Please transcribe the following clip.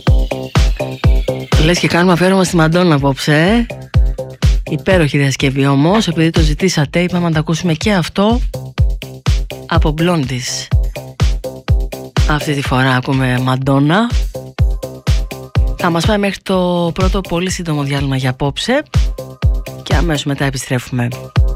Λες και κάνουμε αφιέρωμα στη Μαντόνα απόψε, Υπέροχη διασκευή όμως, επειδή το ζητήσατε, είπαμε να τα ακούσουμε και αυτό από Blondies. Αυτή τη φορά ακούμε Μαντόνα. Θα μας πάει μέχρι το πρώτο πολύ σύντομο διάλειμμα για απόψε και αμέσως μετά επιστρέφουμε.